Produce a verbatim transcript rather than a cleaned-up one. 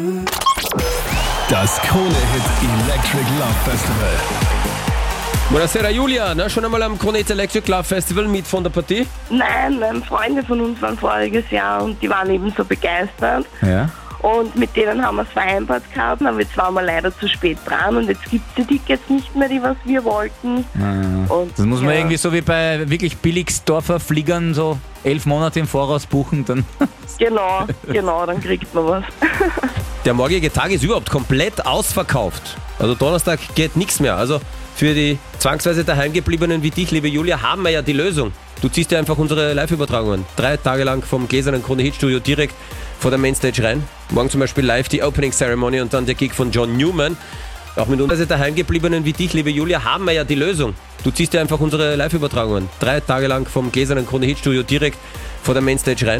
Das Krone-Hit Electric Love Festival. Buonasera Julia, na, schon einmal am Krone-Hit Electric Love Festival mit von der Partie? Nein, nein, Freunde von uns waren voriges Jahr und die waren eben so begeistert. Ja. Und mit denen haben wir es vereinbart gehabt, aber jetzt waren wir leider zu spät dran und jetzt gibt es die Tickets nicht mehr, die was wir wollten. Ah, Und, das muss man ja. irgendwie so wie bei wirklich Billigsdorfer Fliegern so elf Monate im Voraus buchen, dann. Genau, genau, dann kriegt man was. Der morgige Tag ist überhaupt komplett ausverkauft. Also Donnerstag geht nichts mehr. Also für die zwangsweise daheimgebliebenen wie dich, liebe Julia, haben wir ja die Lösung. Du ziehst dir einfach unsere Live-Übertragungen drei Tage lang vom gläsernen Krone-Hit-Studio direkt vor der Mainstage rein. Morgen zum Beispiel live die Opening Ceremony und dann der Gig von John Newman. Auch mit uns daheimgebliebenen wie dich, liebe Julia, haben wir ja die Lösung. Du ziehst dir einfach unsere Live-Übertragungen drei Tage lang vom gläsernen Krone-Hit-Studio direkt vor der Mainstage rein.